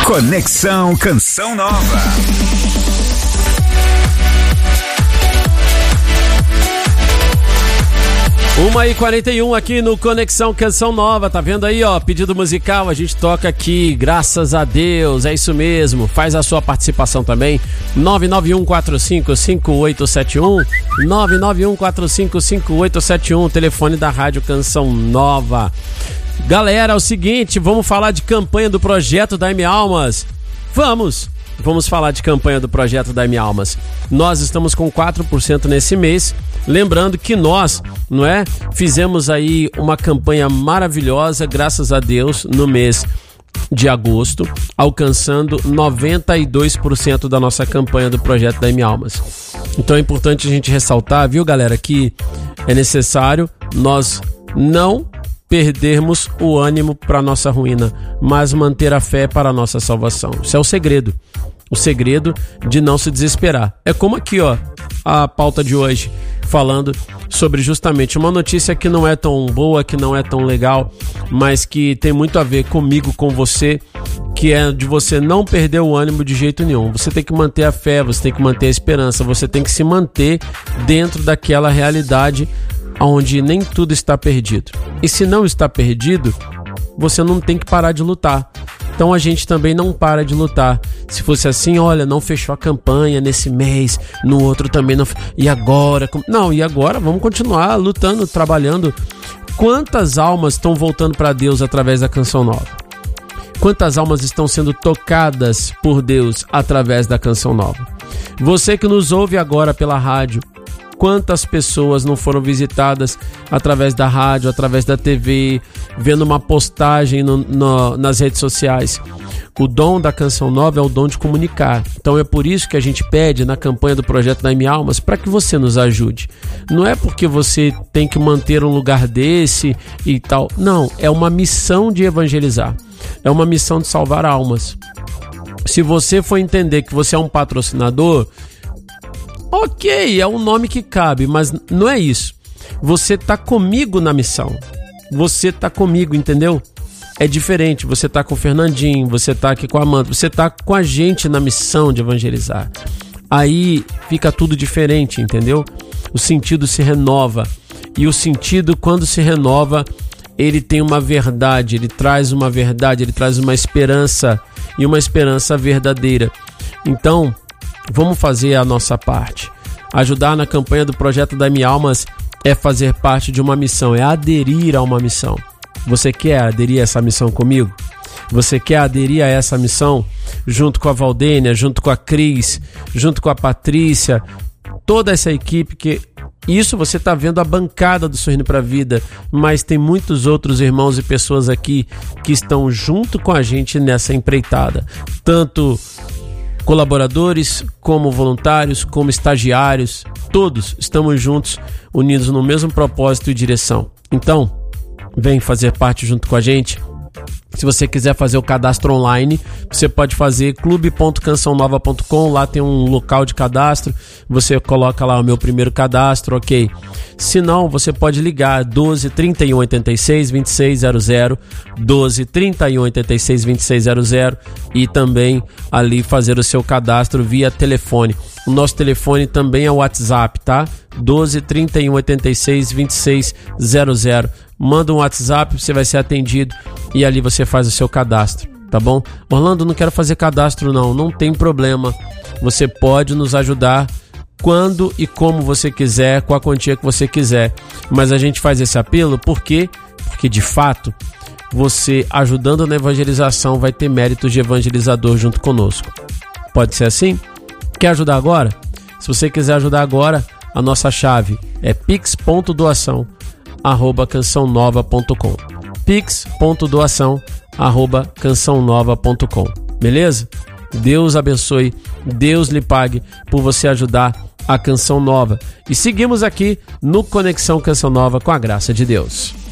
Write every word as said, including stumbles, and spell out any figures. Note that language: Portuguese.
Conexão Canção Nova. uma e quarenta e um aqui no Conexão Canção Nova, tá vendo aí, ó, pedido musical, a gente toca aqui, graças a Deus, é isso mesmo, faz a sua participação também, nove nove um quatro cinco cinco oito sete um, nove nove um quatro cinco cinco oito sete um, telefone da Rádio Canção Nova. Galera, é o seguinte, vamos falar de campanha do projeto da M Almas, vamos! Vamos falar de campanha do projeto da M Almas. Nós estamos com quatro por cento nesse mês. Lembrando que nós, não é? Fizemos aí uma campanha maravilhosa, graças a Deus, no mês de agosto, alcançando noventa e dois por cento da nossa campanha do projeto da M Almas. Então é importante a gente ressaltar, viu, galera, que é necessário nós não perdermos o ânimo para nossa ruína, mas manter a fé para a nossa salvação. Isso é o segredo. O segredo de não se desesperar. É como aqui, ó, a pauta de hoje, falando sobre justamente uma notícia que não é tão boa, que não é tão legal, mas que tem muito a ver comigo, com você, que é de você não perder o ânimo de jeito nenhum. Você tem que manter a fé, você tem que manter a esperança, você tem que se manter dentro daquela realidade onde nem tudo está perdido. E se não está perdido, você não tem que parar de lutar. Então a gente também não para de lutar. Se fosse assim, olha, não fechou a campanha nesse mês, no outro também não. E agora? Não, e agora? Vamos continuar lutando, trabalhando. Quantas almas estão voltando para Deus através da Canção Nova? Quantas almas estão sendo tocadas por Deus através da Canção Nova? Você que nos ouve agora pela rádio, quantas pessoas não foram visitadas através da rádio, através da T V, vendo uma postagem no, no, nas redes sociais? O dom da Canção Nova é o dom de comunicar. Então é por isso que a gente pede na campanha do Projeto da M Almas para que você nos ajude. Não é porque você tem que manter um lugar desse e tal. Não, é uma missão de evangelizar. É uma missão de salvar almas. Se você for entender que você é um patrocinador, ok, é um nome que cabe, mas não é isso. Você tá comigo na missão. Você tá comigo, entendeu? É diferente, você tá com o Fernandinho, você tá aqui com a Amanda, você tá com a gente na missão de evangelizar. Aí fica tudo diferente, entendeu? O sentido se renova. E o sentido, quando se renova, ele tem uma verdade, ele traz uma verdade, ele traz uma esperança, e uma esperança verdadeira. Então, vamos fazer a nossa parte. Ajudar na campanha do Projeto da M Almas é fazer parte de uma missão, é aderir a uma missão. Você quer aderir a essa missão comigo? Você quer aderir a essa missão junto com a Valdênia, junto com a Cris, junto com a Patrícia, toda essa equipe que... Isso você está vendo a bancada do Sorrindo para a Vida, mas tem muitos outros irmãos e pessoas aqui que estão junto com a gente nessa empreitada. Tanto colaboradores, como voluntários, como estagiários, todos estamos juntos, unidos no mesmo propósito e direção. Então, vem fazer parte junto com a gente. Se você quiser fazer o cadastro online, você pode fazer clube ponto canção nova ponto com, lá tem um local de cadastro, você coloca lá o meu primeiro cadastro, ok. Se não, você pode ligar doze, trinta e um, oitenta e seis, vinte e seis zero zero, doze, trinta e um, oitenta e seis, vinte e seis zero zero e também ali fazer o seu cadastro via telefone. O nosso telefone também é o WhatsApp, tá? doze, trinta e um, oitenta e seis, vinte e seis zero zero. Manda um WhatsApp, você vai ser atendido e ali você faz o seu cadastro, tá bom? Orlando, não quero fazer cadastro não, não tem problema. Você pode nos ajudar quando e como você quiser, com a quantia que você quiser. Mas a gente faz esse apelo por quê? Porque de fato, você ajudando na evangelização vai ter méritos de evangelizador junto conosco. Pode ser assim? Quer ajudar agora? Se você quiser ajudar agora, a nossa chave é pix ponto doação arroba canção nova ponto com, pix ponto doação arroba canção nova ponto com. Beleza? Deus abençoe, Deus lhe pague por você ajudar a Canção Nova. E seguimos aqui no Conexão Canção Nova com a graça de Deus.